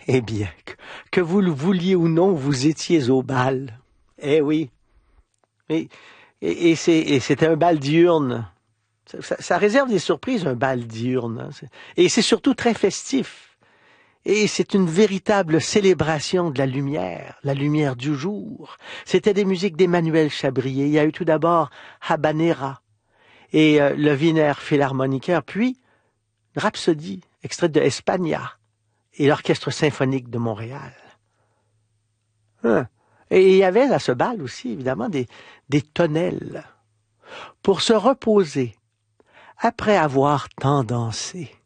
Eh bien, que vous le vouliez ou non, vous étiez au bal. Eh oui. Et, et c'était un bal diurne. Ça réserve des surprises, un bal diurne, hein. Et c'est surtout très festif. Et c'est une véritable célébration de la lumière du jour. C'était des musiques d'Emmanuel Chabrier. Il y a eu tout d'abord Habanera et le Wiener Philharmoniker, puis Rhapsodie, extrait de España, et l'Orchestre symphonique de Montréal. Hein. Et il y avait à ce bal aussi, évidemment, des tonnelles pour se reposer après avoir tant dansé.